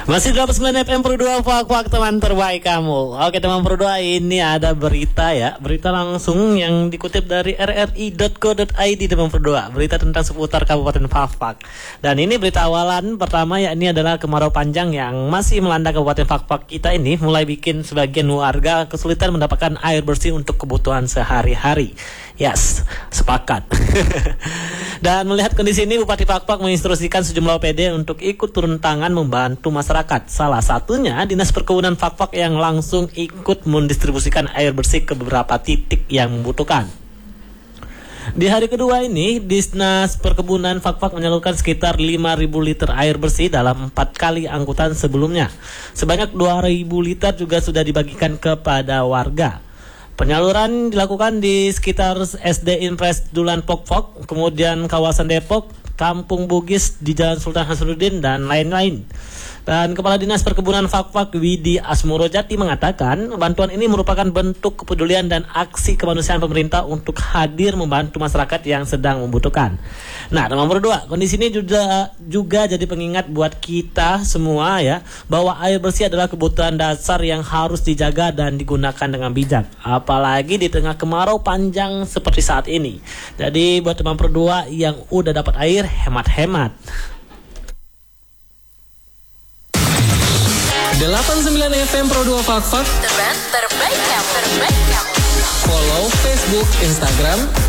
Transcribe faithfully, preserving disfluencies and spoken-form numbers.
Masih dua puluh sembilan F M Pro dua, Fak-Fak teman terbaik kamu. Oke teman Pro dua, ini ada berita ya. Berita langsung yang dikutip dari r r i dot co dot i d teman Pro dua. Berita tentang seputar Kabupaten Fak-Fak. Dan ini berita awalan pertama ya, ini adalah kemarau panjang yang masih melanda Kabupaten Fak-Fak kita ini, mulai bikin sebagian warga kesulitan mendapatkan air bersih untuk kebutuhan sehari-hari. Yes, sepakat. Dan melihat kondisi ini, Bupati Fak-Fak menginstruksikan sejumlah O P D untuk ikut turun tangan membantu masyarakat. Salah satunya Dinas Perkebunan Fak-Fak yang langsung ikut mendistribusikan air bersih ke beberapa titik yang membutuhkan. Di hari kedua ini, Dinas Perkebunan Fak-Fak menyalurkan sekitar lima ribu liter air bersih dalam empat kali angkutan sebelumnya. Sebanyak dua ribu liter juga sudah dibagikan kepada warga. Penyaluran dilakukan di sekitar S D Impres Dulan Fak-Fak, kemudian kawasan Depok, Kampung Bugis di Jalan Sultan Hasanuddin, dan lain-lain. Dan Kepala Dinas Perkebunan Fak-Fak Widi Asmorojati mengatakan bantuan ini merupakan bentuk kepedulian dan aksi kemanusiaan pemerintah untuk hadir membantu masyarakat yang sedang membutuhkan. Nah, nomor dua, kondisi ini juga juga jadi pengingat buat kita semua ya, bahwa air bersih adalah kebutuhan dasar yang harus dijaga dan digunakan dengan bijak, apalagi di tengah kemarau panjang seperti saat ini. Jadi buat teman Pro dua yang udah dapat air, hemat-hemat. delapan puluh sembilan F M Pro dua Fak-Fak, Teman terbaik kamu, terbaik kamu. follow Facebook, Instagram